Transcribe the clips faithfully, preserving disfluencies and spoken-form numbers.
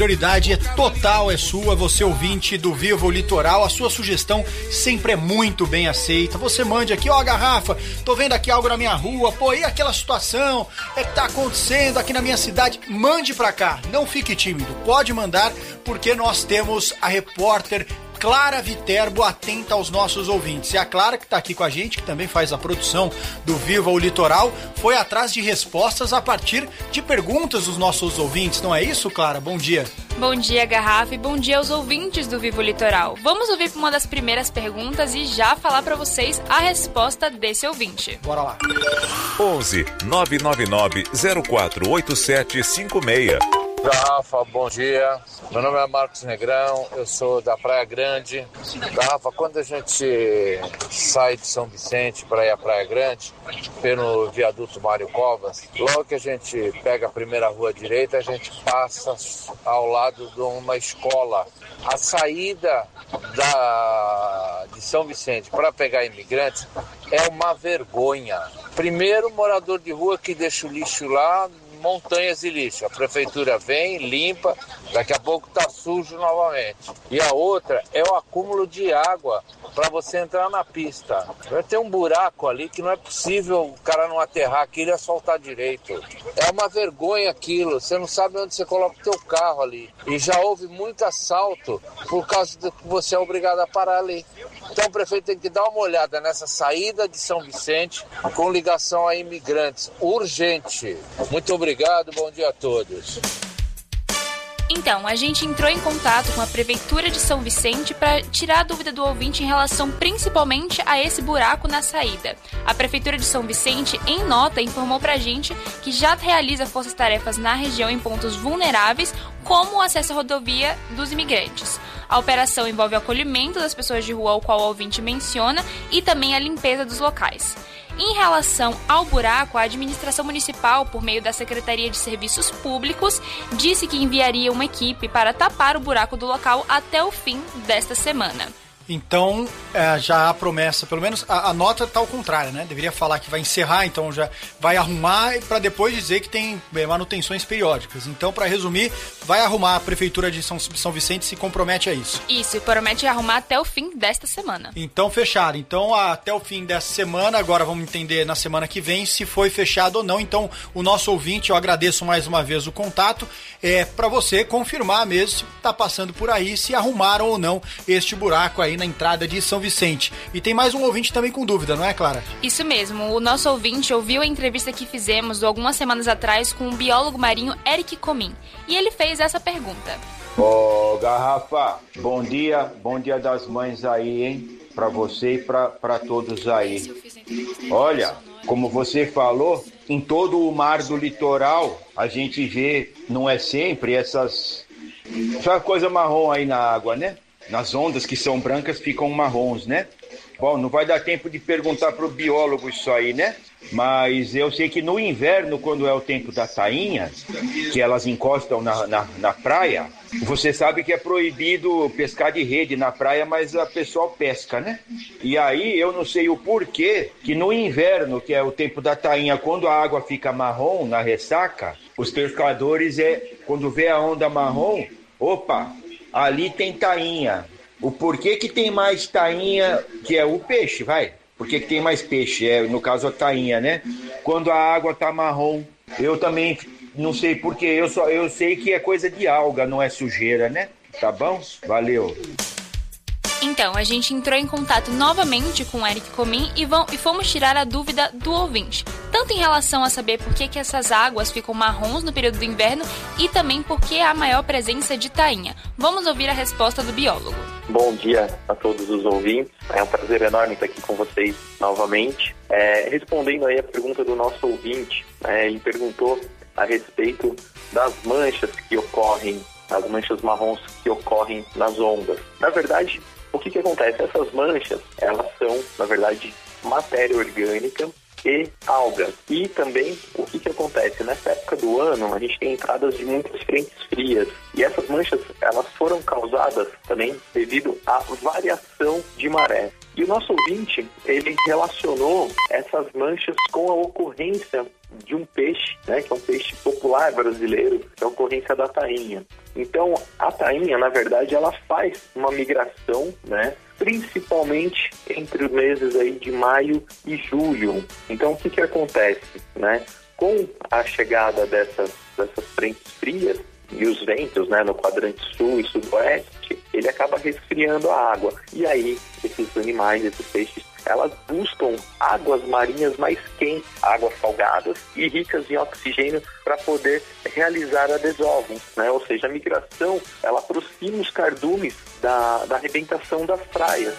Prioridade é total, é sua, você ouvinte do Viva o Litoral, a sua sugestão sempre é muito bem aceita. Você mande aqui, ó, a garrafa, tô vendo aqui algo na minha rua, pô, e aquela situação é que tá acontecendo aqui na minha cidade, mande pra cá, não fique tímido, pode mandar, porque nós temos a repórter Clara Viterbo atenta aos nossos ouvintes. E a Clara, que está aqui com a gente, que também faz a produção do Viva o Litoral, foi atrás de respostas a partir de perguntas dos nossos ouvintes. Não é isso, Clara? Bom dia. Bom dia, Garrafa, e bom dia aos ouvintes do Viva o Litoral. Vamos ouvir uma das primeiras perguntas e já falar para vocês a resposta desse ouvinte. Bora lá. onze nove nove nove zero quatro oito sete cinco seis. Garrafa, bom dia. Meu nome é Marcos Negrão, eu sou da Praia Grande. Garrafa, quando a gente sai de São Vicente para ir à Praia Grande, pelo viaduto Mário Covas, logo que a gente pega a primeira rua direita, a gente passa ao lado de uma escola. A saída da, de São Vicente para pegar imigrantes é uma vergonha. Primeiro, morador de rua que deixa o lixo lá, montanhas de lixo. A prefeitura vem, limpa, daqui a pouco está sujo novamente. E a outra é o acúmulo de água para você entrar na pista. Vai ter um buraco ali que não é possível o cara não aterrar aquilo e asfaltar direito. É uma vergonha aquilo, você não sabe onde você coloca o teu carro ali. E já houve muito assalto por causa de que você é obrigado a parar ali. Então o prefeito tem que dar uma olhada nessa saída de São Vicente com ligação a imigrantes. Urgente. Muito obrigado, bom dia a todos. Então, a gente entrou em contato com a Prefeitura de São Vicente para tirar a dúvida do ouvinte em relação principalmente a esse buraco na saída. A Prefeitura de São Vicente, em nota, informou para a gente que já realiza forças-tarefas na região em pontos vulneráveis, como o acesso à rodovia dos imigrantes. A operação envolve o acolhimento das pessoas de rua, ao qual o ouvinte menciona, e também a limpeza dos locais. Em relação ao buraco, a administração municipal, por meio da Secretaria de Serviços Públicos, disse que enviaria uma equipe para tapar o buraco do local até o fim desta semana. Então, é, já há promessa, pelo menos a, a nota está ao contrário, né? Deveria falar que vai encerrar, então já vai arrumar para depois dizer que tem é, manutenções periódicas. Então, para resumir, vai arrumar, a Prefeitura de São, São Vicente se compromete a isso. Isso, e promete arrumar até o fim desta semana. Então, fechado. Então, até o fim dessa semana, agora vamos entender na semana que vem se foi fechado ou não. Então, o nosso ouvinte, eu agradeço mais uma vez o contato, é para você confirmar mesmo se está passando por aí, se arrumaram ou não este buraco aí na entrada de São Vicente. E tem mais um ouvinte também com dúvida, não é, Clara? Isso mesmo. O nosso ouvinte ouviu a entrevista que fizemos algumas semanas atrás com o biólogo marinho Eric Comim. E ele fez essa pergunta. Ô, Garrafa, bom dia. Bom dia das mães aí, hein? Pra você e pra, pra todos aí. Olha, como você falou, em todo o mar do litoral, a gente vê, não é sempre, essas... essa coisa marrom aí na água, né? Nas ondas que são brancas ficam marrons, né? Bom, não vai dar tempo de perguntar para o biólogo isso aí, né? Mas eu sei que no inverno, quando é o tempo da tainha, que elas encostam na, na, na praia, você sabe que é proibido pescar de rede na praia, mas a pessoa pesca, né? E aí eu não sei o porquê que no inverno, que é o tempo da tainha, quando a água fica marrom na ressaca, os pescadores, é, quando vê a onda marrom, opa, ali tem tainha. O porquê que tem mais tainha, que é o peixe, vai? Por que que tem mais peixe? É, no caso a tainha, né? Quando a água tá marrom. Eu também não sei porquê. Eu, só, eu sei que é coisa de alga, não é sujeira, né? Tá bom? Valeu. Então, a gente entrou em contato novamente com o Eric Comim e, vão, e fomos tirar a dúvida do ouvinte. Tanto em relação a saber por que, que essas águas ficam marrons no período do inverno e também por que há maior presença de tainha. Vamos ouvir a resposta do biólogo. Bom dia a todos os ouvintes. É um prazer enorme estar aqui com vocês novamente. É, respondendo aí a pergunta do nosso ouvinte, é, ele perguntou a respeito das manchas que ocorrem, as manchas marrons que ocorrem nas ondas. Na verdade, o que que acontece? Essas manchas, elas são, na verdade, matéria orgânica e algas. E também, o que que acontece? Nessa época do ano, a gente tem entradas de muitas frentes frias. E essas manchas, elas foram causadas também devido à variação de maré. E o nosso ouvinte, ele relacionou essas manchas com a ocorrência de um peixe, né, que é um peixe popular brasileiro, que é a ocorrência da tainha. Então, a tainha, na verdade, ela faz uma migração, né, principalmente entre os meses aí de maio e julho. Então, o que que acontece, né? Com a chegada dessas, dessas frentes frias e os ventos, né, no quadrante sul e sudoeste, ele acaba resfriando a água. E aí, esses animais, esses peixes, elas buscam águas marinhas mais quentes, águas salgadas e ricas em oxigênio para poder realizar a desova, né? Ou seja, a migração, ela aproxima os cardumes da, da arrebentação das praias.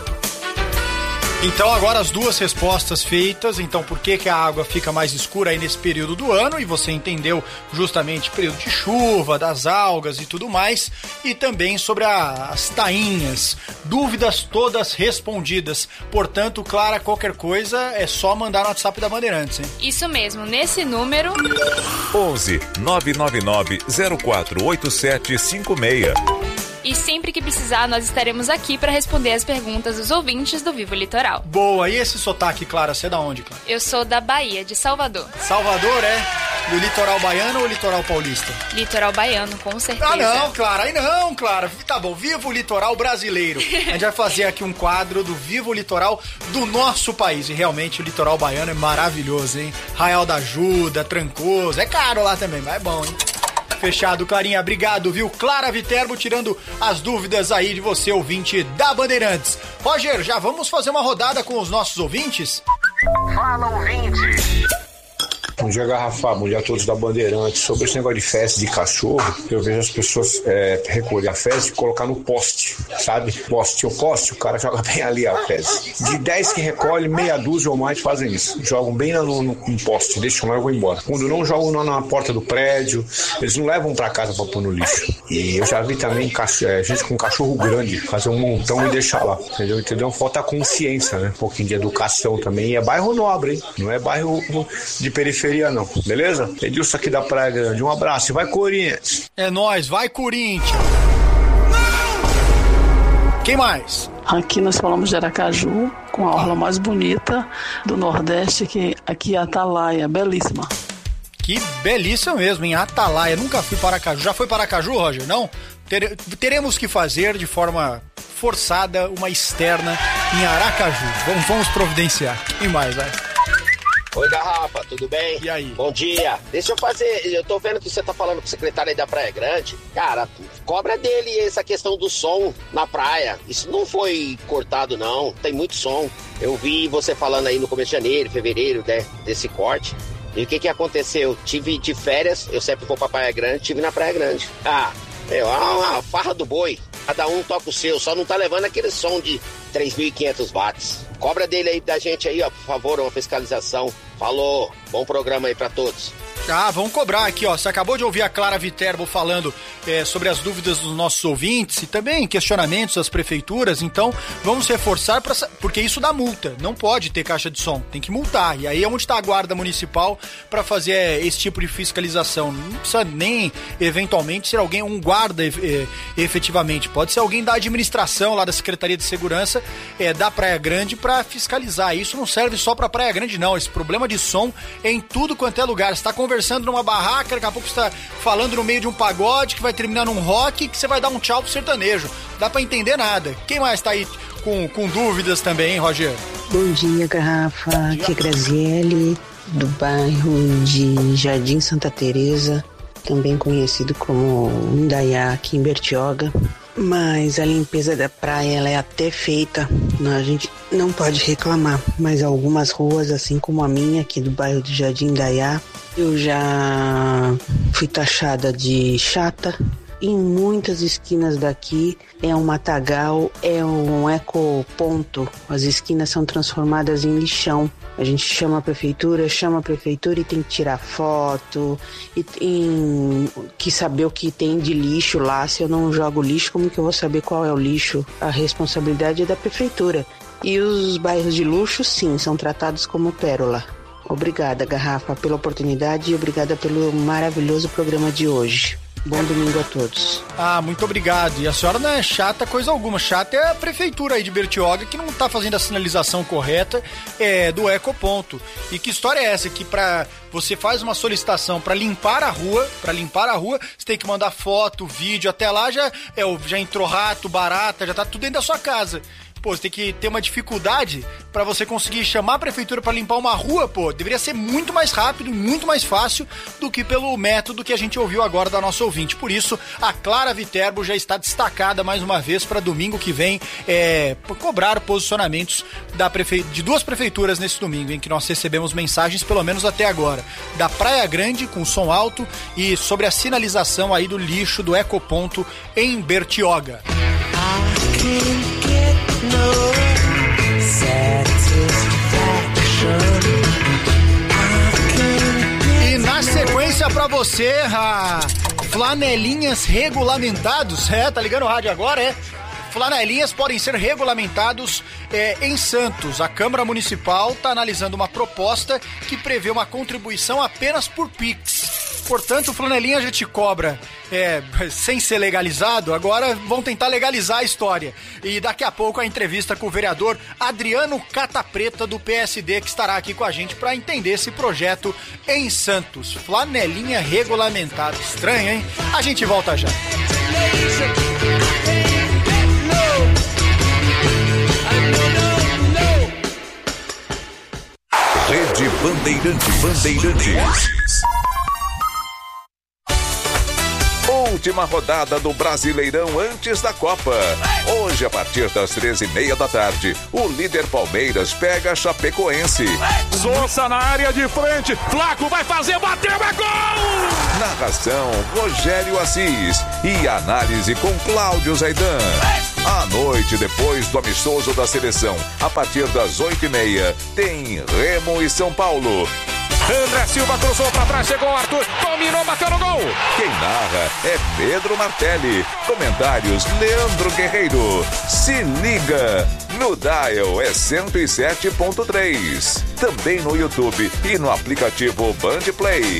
Então agora as duas respostas feitas, então por que que a água fica mais escura aí nesse período do ano, e você entendeu justamente o período de chuva, das algas e tudo mais, e também sobre a, as tainhas, dúvidas todas respondidas. Portanto, Clara, qualquer coisa é só mandar no WhatsApp da Bandeirantes, hein? Isso mesmo, nesse número onze nove nove nove zero quatro oito sete cinco seis. E sempre que precisar, nós estaremos aqui para responder as perguntas dos ouvintes do Vivo Litoral. Boa, e esse sotaque, Clara, você é da onde, Clara? Eu sou da Bahia, de Salvador. Salvador, é? Do litoral baiano ou litoral paulista? Litoral baiano, com certeza. Ah, não, Clara, aí não, Clara. Tá bom, Vivo Litoral Brasileiro. A gente vai fazer aqui um quadro do Vivo Litoral do nosso país. E realmente o litoral baiano é maravilhoso, hein? Arraial da Ajuda, Trancoso. É caro lá também, mas é bom, hein? Fechado, Clarinha. Obrigado, viu? Clara Viterbo tirando as dúvidas aí de você, ouvinte da Bandeirantes. Roger, já vamos fazer uma rodada com os nossos ouvintes? Fala, ouvinte! Bom dia, Garrafa, bom dia a todos da Bandeirantes. Sobre esse negócio de fezes de cachorro, eu vejo as pessoas é, recolher a fezes e colocar no poste, sabe? Poste, o poste, o cara joga bem ali a fezes. De dez que recolhe, meia dúzia ou mais fazem isso. Jogam bem no, no, no poste, deixam lá e vão embora. Quando não, jogam na, na porta do prédio, eles não levam pra casa pra pôr no lixo. E eu já vi também cachorro, é, gente com cachorro grande fazer um montão e deixar lá, entendeu? Entendeu? Falta consciência, né? Um pouquinho de educação também. E é bairro nobre, hein? Não é bairro de periferia, não, beleza? Edilson aqui da Praia Grande, um abraço e vai Corinthians! É nóis, vai Corinthians! Quem mais? Aqui nós falamos de Aracaju, com a orla mais bonita do Nordeste, que aqui é Atalaia, belíssima. Que belíssima mesmo, em Atalaia. Nunca fui para Aracaju. Já foi para Aracaju, Roger? Não? Tere- teremos que fazer de forma forçada uma externa em Aracaju. Vamos, vamos providenciar. Quem mais, vai? Oi, Garrafa, tudo bem? E aí? Bom dia. Deixa eu fazer, eu tô vendo que você tá falando com o secretário aí da Praia Grande. Cara, cobra dele essa questão do som na praia. Isso não foi cortado, não. Tem muito som. Eu vi você falando aí no começo de janeiro, fevereiro, né, desse corte. E o que que aconteceu? Tive de férias, eu sempre vou pra Praia Grande, tive na Praia Grande. Ah, é uma farra do boi. Cada um toca o seu, só não tá levando aquele som de três mil e quinhentos watts. Cobra dele aí da gente aí, ó, por favor, uma fiscalização. Falou, bom programa aí pra todos. Ah, vamos cobrar aqui, ó. Você acabou de ouvir a Clara Viterbo falando é, sobre as dúvidas dos nossos ouvintes e também questionamentos das prefeituras. Então, vamos reforçar, pra, porque isso dá multa. Não pode ter caixa de som, tem que multar. E aí é onde está a guarda municipal para fazer é, esse tipo de fiscalização. Não precisa nem, eventualmente, ser alguém, um guarda é, efetivamente. Pode ser alguém da administração, lá da Secretaria de Segurança é, da Praia Grande, para fiscalizar. Isso não serve só para Praia Grande, não. Esse problema de som é em tudo quanto é lugar. Você está conversando numa barraca, daqui a pouco você está falando no meio de um pagode que vai terminar num rock, que você vai dar um tchau pro sertanejo. Não dá pra entender nada. Quem mais tá aí com, com dúvidas também, hein, Roger? Bom dia, Garrafa. Bom dia. Aqui é Graziele, do bairro de Jardim Santa Teresa, também conhecido como Indaiá, aqui em Bertioga. Mas a limpeza da praia, ela é até feita, a gente não pode reclamar, mas algumas ruas, assim como a minha, aqui do bairro de Jardim Indaiá, eu já fui taxada de chata. Em muitas esquinas daqui é um matagal, é um ecoponto. As esquinas são transformadas em lixão. A gente chama a prefeitura, chama a prefeitura e tem que tirar foto, e tem que saber o que tem de lixo lá. Se eu não jogo lixo, como que eu vou saber qual é o lixo? A responsabilidade é da prefeitura. E os bairros de luxo, sim, são tratados como pérola. Obrigada, Garrafa, pela oportunidade e obrigada pelo maravilhoso programa de hoje. Bom domingo a todos. Ah, muito obrigado. E a senhora não é chata coisa alguma. Chata é a prefeitura aí de Bertioga que não tá fazendo a sinalização correta é, do ecoponto. E que história é essa? Que pra você faz uma solicitação para limpar a rua, para limpar a rua, você tem que mandar foto, vídeo, até lá já, é, já entrou rato, barata, já tá tudo dentro da sua casa. Pô, você tem que ter uma dificuldade pra você conseguir chamar a prefeitura pra limpar uma rua, pô, deveria ser muito mais rápido e muito mais fácil do que pelo método que a gente ouviu agora da nossa ouvinte. Por isso, a Clara Viterbo já está destacada mais uma vez para domingo que vem é, cobrar posicionamentos da prefe... de duas prefeituras nesse domingo, em que nós recebemos mensagens, pelo menos até agora, da Praia Grande, com som alto, e sobre a sinalização aí do lixo do ecoponto em Bertioga. No e na sequência pra você, a flanelinhas regulamentados, é, tá ligando o rádio agora, é? Flanelinhas podem ser regulamentados é, em Santos. A Câmara Municipal está analisando uma proposta que prevê uma contribuição apenas por Pix. Portanto, o flanelinha já te cobra é, sem ser legalizado, agora vão tentar legalizar a história. E daqui a pouco a entrevista com o vereador Adriano Catapreta, do P S D, que estará aqui com a gente para entender esse projeto em Santos. Flanelinha regulamentada. Estranho, hein? A gente volta já. Rede Bandeirante Bandeirantes. Última rodada do Brasileirão antes da Copa. Hoje, a partir das treze e meia da tarde, o líder Palmeiras pega a Chapecoense. Sousa na área de frente, Flaco vai fazer, bateu, é gol! Narração, Rogério Assis. E análise com Cláudio Zaidan. À noite, depois do amistoso da seleção, a partir das oito e meia, tem Remo e São Paulo. André Silva cruzou pra trás, chegou o Arthur, dominou, bateu no gol. Quem narra é Pedro Martelli. Comentários, Leandro Guerreiro. Se liga, no Dial é cento e sete ponto três. Também no YouTube e no aplicativo Band Play.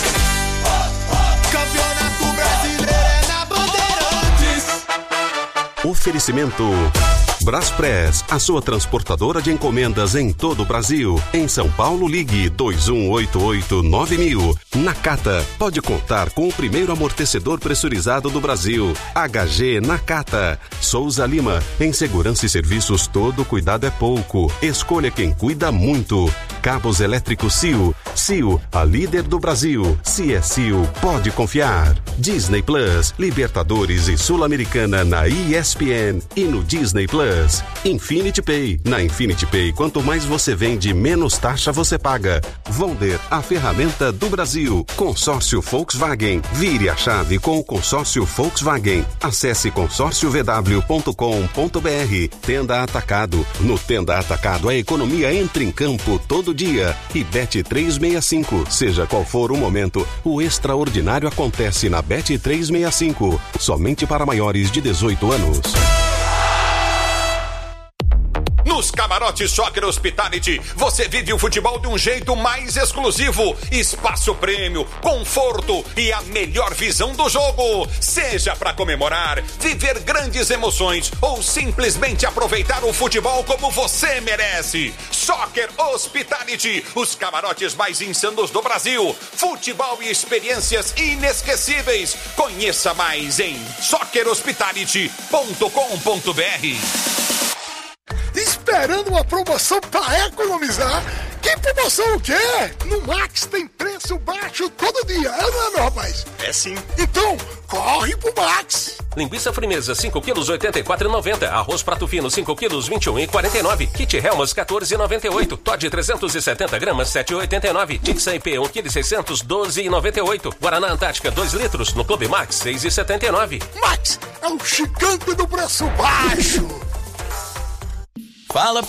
Campeonato Brasileiro é na Bandeirantes. Oferecimento Braspress, a sua transportadora de encomendas em todo o Brasil. Em São Paulo, ligue dois um oito oito nove mil. Nakata, pode contar com o primeiro amortecedor pressurizado do Brasil. H G Nakata. Souza Lima, em segurança e serviços todo cuidado é pouco. Escolha quem cuida muito. Cabos elétricos C I O. C I O, a líder do Brasil. Se é C I O, pode confiar. Disney Plus, Libertadores e Sul-Americana na E S P N e no Disney Plus. Infinity Pay. Na Infinity Pay, quanto mais você vende, menos taxa você paga. Vonder, a ferramenta do Brasil. Consórcio Volkswagen. Vire a chave com o consórcio Volkswagen. Acesse consórcio v w ponto com ponto b r. Tenda Atacado. No Tenda Atacado, a economia entra em campo todo dia. E Bet trezentos e sessenta e cinco. Seja qual for o momento, o extraordinário acontece na Bet trezentos e sessenta e cinco. Somente para maiores de dezoito anos. Nos camarotes Soccer Hospitality, você vive o futebol de um jeito mais exclusivo. Espaço prêmio, conforto e a melhor visão do jogo. Seja para comemorar, viver grandes emoções ou simplesmente aproveitar o futebol como você merece. Soccer Hospitality, os camarotes mais insanos do Brasil. Futebol e experiências inesquecíveis. Conheça mais em soccer hospitality ponto com ponto b r. Esperando uma promoção para economizar? Que promoção o quê? No Max tem preço baixo todo dia, é ou não é, meu rapaz? É sim. Então, corre pro Max. Linguiça frimeza, cinco quilos, oitenta e quatro reais e noventa centavos. Arroz prato fino, cinco quilos, vinte e um reais e quarenta e nove centavos. Kit Helmas, quatorze reais e noventa e oito centavos. Todd, trezentos e setenta gramas, sete reais e oitenta e nove centavos. Titsa I P, um quilo e seiscentos, doze reais e noventa e oito centavos. Guaraná Antártica, dois litros, no Clube Max, seis reais e setenta e nove centavos. Max é o gigante do preço baixo. Fala,